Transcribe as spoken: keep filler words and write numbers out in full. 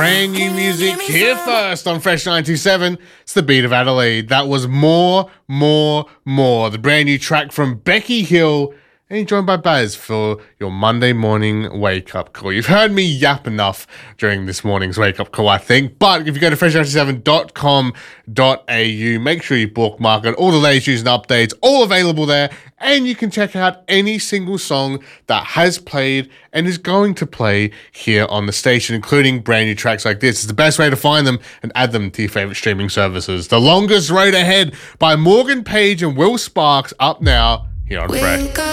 brand new music here first on Fresh ninety-seven. It's the Beat of Adelaide. That was More, More, More, the brand new track from Becky Hill. And you're joined by Baz for your Monday morning wake-up call. You've heard me yap enough during this morning's wake-up call, I think. But if you go to fresh ninety-seven dot com dot a u, make sure you bookmark it. All the latest news and updates, all available there. And you can check out any single song that has played and is going to play here on the station, including brand new tracks like this. It's the best way to find them and add them to your favorite streaming services. The Longest Road Ahead by Morgan Page and Will Sparks up now here on Fresh.